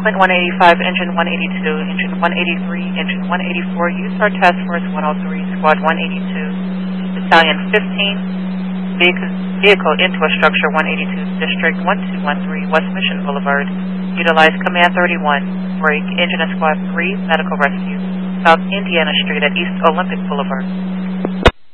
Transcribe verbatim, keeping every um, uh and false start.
Equipment one eighty-five, Engine one eighty-two, Engine one eighty-three, Engine one eighty-four, U S A R Task Force one oh three, Squad one eighty-two, Battalion fifteen, vehicle, vehicle into a structure one eighty-two, District one two one three, West Mission Boulevard. Utilize Command thirty-one, break, Engine and Squad three, Medical Rescue, South Indiana Street at East Olympic Boulevard.